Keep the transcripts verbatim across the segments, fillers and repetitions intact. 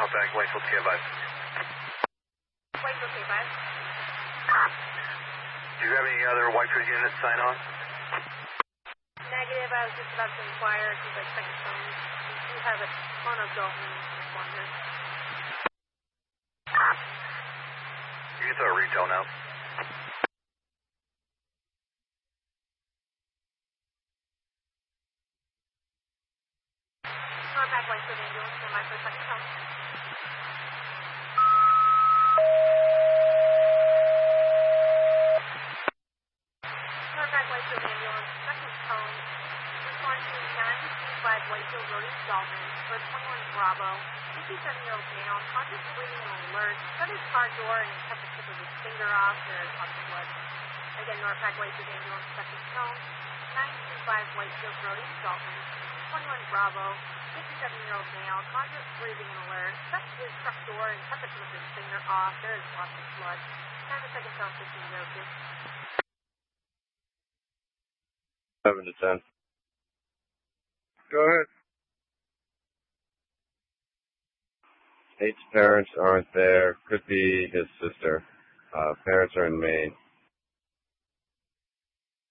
Norfolk, Whitefield, K five. Whitefield, K five. Do you have any other Whitefield units sign on? Negative, I was just about to inquire if you'd like second phone. We do have a ton of Dolphin responders. You can throw a retail now. Norfolk, Whitefield ambulance, stand by for second phone. Norfolk, Whitefield ambulance, second phone. Respond to nine two five Whitefield Road in Dolphin for twenty-one Bravo. fifty-seven-year-old male, conscious breathing and alert, shut his car door and cut the tip of his finger off. There is lots of blood. Again, Norfolk, Whitefield ambulance, second phone. nine two five Whitefield Road in Dolphin, twenty-one Bravo. fifty-seven-year-old male, conscious breathing and alert, shut his truck door and cut the tip of his finger off. There is lots of blood. Time of second phone, fifteen oh two. seven to ten. Go ahead. Eight's parents aren't there. Could be his sister. Uh, parents are in Maine.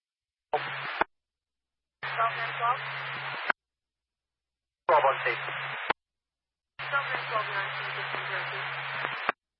twelve nine twelve. twelve on station.